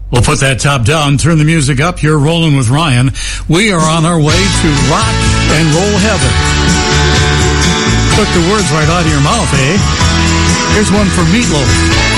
We'll put that top down, turn the music up. You're rolling with Ryan. We are on our way to rock and roll heaven. Took the words right out of your mouth, eh? Here's one for Meatloaf.